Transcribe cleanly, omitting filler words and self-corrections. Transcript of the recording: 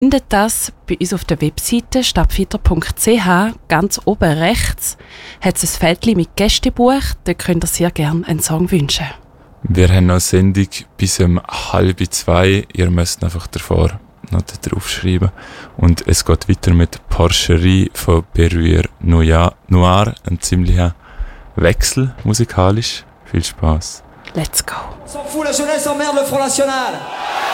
Findet das bei uns auf der Webseite stadtfilter.ch. Ganz oben rechts hat es ein Feld mit Gästebuch. Da könnt ihr sehr gerne einen Song wünschen. Wir haben noch eine Sendung bis 1:30. Ihr müsst einfach davor noch drauf schreiben. Und es geht weiter mit Porcherie von Berruire Noir. Ein ziemlicher Wechsel musikalisch. Viel Spaß. Let's go. S'en fout, la jeunesse emmerde le Front National.